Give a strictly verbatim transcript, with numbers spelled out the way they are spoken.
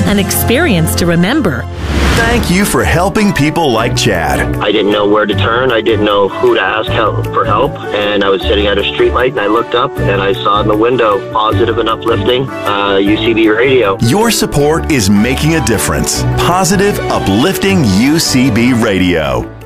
an experience to remember. Thank you for helping people like Chad. I didn't know where to turn. I didn't know who to ask help for help. And I was sitting at a streetlight, and I looked up, and I saw in the window positive and uplifting uh, U C B radio. Your support is making a difference. Positive, uplifting U C B radio.